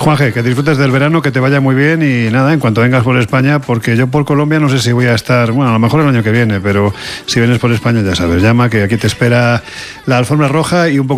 Juanje, que disfrutes del verano, que te vaya muy bien y nada, en cuanto vengas por España, porque yo por Colombia no sé si voy a estar, bueno, a lo mejor el año que viene, pero si vienes por España ya sabes, llama, que aquí te espera la alfombra roja y un poco